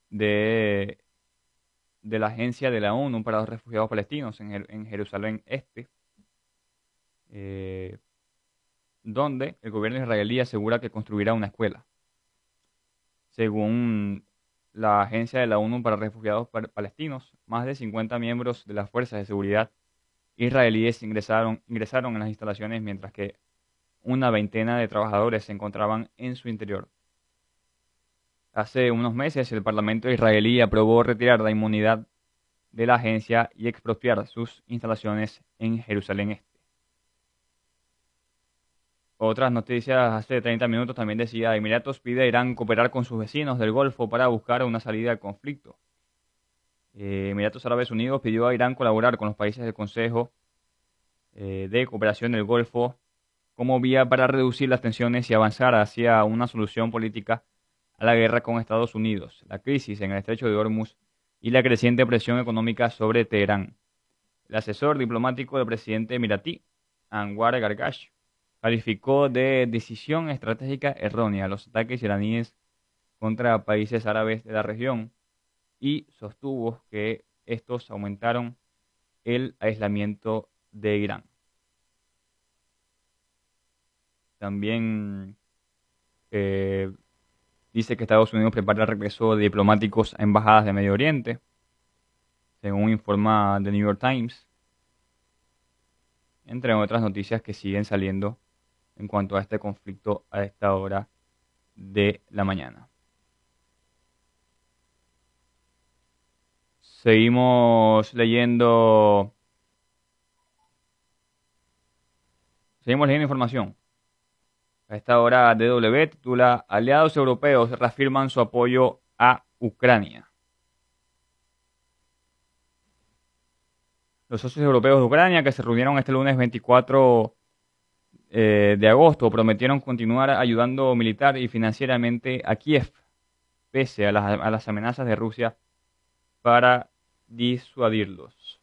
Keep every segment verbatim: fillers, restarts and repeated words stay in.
de, de la Agencia de la ONU para los Refugiados Palestinos en, Jer- en Jerusalén Este, eh, donde el gobierno israelí asegura que construirá una escuela. Según la Agencia de la ONU para Refugiados pa- Palestinos, más de cincuenta miembros de las fuerzas de seguridad israelíes ingresaron, ingresaron en las instalaciones mientras que una veintena de trabajadores se encontraban en su interior. Hace unos meses el Parlamento israelí aprobó retirar la inmunidad de la agencia y expropiar sus instalaciones en Jerusalén Este. Otras noticias hace treinta minutos también decía, Emiratos pide a Irán cooperar con sus vecinos del Golfo para buscar una salida al conflicto. Eh, Emiratos Árabes Unidos pidió a Irán colaborar con los países del Consejo eh, de Cooperación del Golfo como vía para reducir las tensiones y avanzar hacia una solución política a la guerra con Estados Unidos, la crisis en el estrecho de Hormuz y la creciente presión económica sobre Teherán. El asesor diplomático del presidente emiratí, Anwar Gargash, calificó de decisión estratégica errónea los ataques iraníes contra países árabes de la región y sostuvo que estos aumentaron el aislamiento de Irán. También eh, dice que Estados Unidos prepara el regreso de diplomáticos a embajadas de Medio Oriente, según informa The New York Times, entre otras noticias que siguen saliendo en cuanto a este conflicto a esta hora de la mañana. Seguimos leyendo, seguimos leyendo información. A esta hora D W titula Aliados europeos reafirman su apoyo a Ucrania. Los socios europeos de Ucrania que se reunieron este lunes veinticuatro eh, de agosto prometieron continuar ayudando militar y financieramente a Kiev, pese a las, a las amenazas de Rusia para disuadirlos.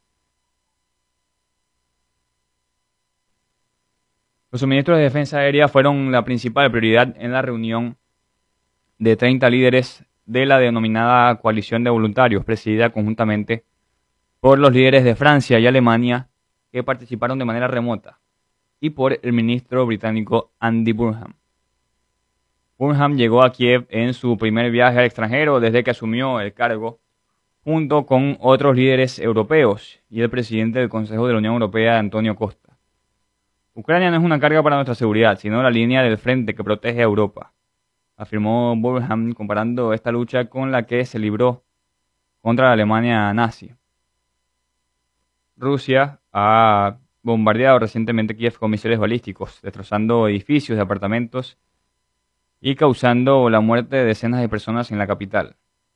Los suministros de defensa aérea fueron la principal prioridad en la reunión de treinta líderes de la denominada coalición de voluntarios, presidida conjuntamente por los líderes de Francia y Alemania que participaron de manera remota, y por el ministro británico Andy Burnham. Burnham llegó a Kiev en su primer viaje al extranjero desde que asumió el cargo, junto con otros líderes europeos y el presidente del Consejo de la Unión Europea, Antonio Costa. Ucrania no es una carga para nuestra seguridad, sino la línea del frente que protege a Europa, afirmó Burnham comparando esta lucha con la que se libró contra la Alemania nazi. Rusia ha bombardeado recientemente Kiev con misiles balísticos, destrozando edificios de apartamentos y causando la muerte de decenas de personas en la capital.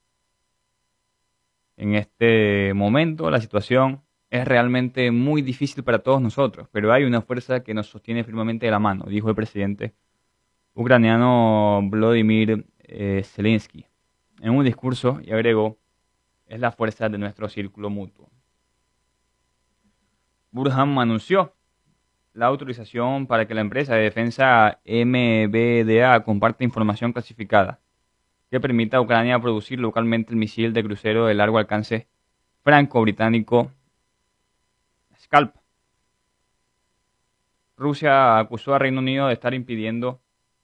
En este momento la situación es realmente muy difícil para todos nosotros, pero hay una fuerza que nos sostiene firmemente de la mano, dijo el presidente ucraniano Volodymyr eh, Zelensky en un discurso y agregó, es la fuerza de nuestro círculo mutuo. Burham anunció la autorización para que la empresa de defensa M B D A comparte información clasificada que permita a Ucrania producir localmente el misil de crucero de largo alcance franco-británico Scalp. Rusia acusó a Reino Unido de estar impidiendo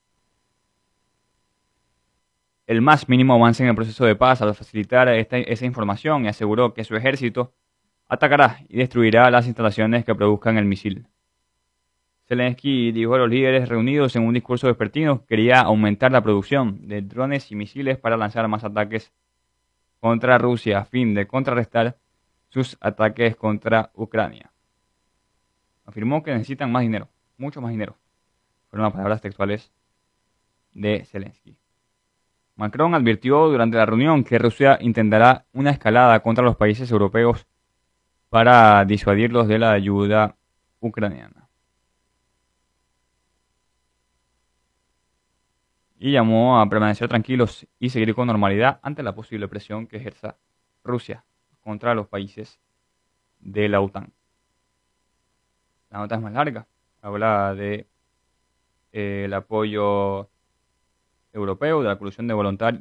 el más mínimo avance en el proceso de paz al facilitar esta, esa información y aseguró que su ejército atacará y destruirá las instalaciones que produzcan el misil. Zelensky dijo a los líderes reunidos en un discurso vespertino que quería aumentar la producción de drones y misiles para lanzar más ataques contra Rusia a fin de contrarrestar sus ataques contra Ucrania. Afirmó que necesitan más dinero, mucho más dinero. Fueron las palabras textuales de Zelensky. Macron advirtió durante la reunión que Rusia intentará una escalada contra los países europeos para disuadirlos de la ayuda ucraniana. Y llamó a permanecer tranquilos y seguir con normalidad ante la posible presión que ejerza Rusia contra los países de la OTAN. La nota es más larga, habla de eh, el apoyo europeo, de la coalición de voluntarios